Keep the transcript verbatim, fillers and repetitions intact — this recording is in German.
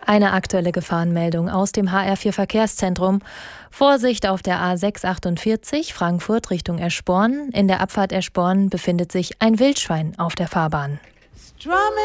Eine aktuelle Gefahrenmeldung aus dem H R vier Verkehrszentrum. Vorsicht auf der A sechs achtundvierzig Frankfurt Richtung Eschborn. In der Abfahrt Eschborn befindet sich ein Wildschwein auf der Fahrbahn.